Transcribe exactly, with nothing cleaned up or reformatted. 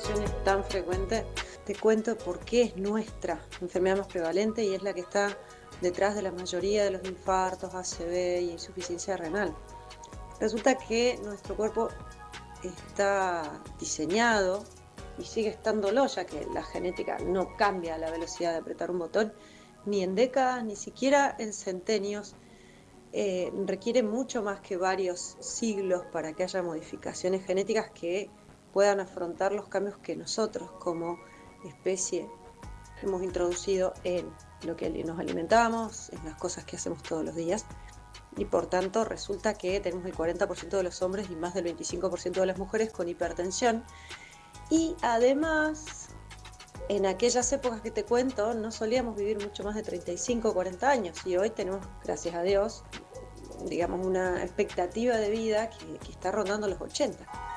hipertensión es tan frecuente, te cuento por qué es nuestra enfermedad más prevalente y es la que está detrás de la mayoría de los infartos, A C V y insuficiencia renal. Resulta que nuestro cuerpo está diseñado y sigue estándolo, ya que la genética no cambia a la velocidad de apretar un botón, ni en décadas, ni siquiera en centenios. Eh, requiere mucho más que varios siglos para que haya modificaciones genéticas que puedan afrontar los cambios que nosotros como especie hemos introducido en lo que nos alimentamos, en las cosas que hacemos todos los días. Y por tanto resulta que tenemos el cuarenta por ciento de los hombres y más del veinticinco por ciento de las mujeres con hipertensión. Y además, en aquellas épocas que te cuento, no solíamos vivir mucho más de treinta y cinco o cuarenta años y hoy tenemos, gracias a Dios, digamos, una expectativa de vida que, que está rondando los ochenta.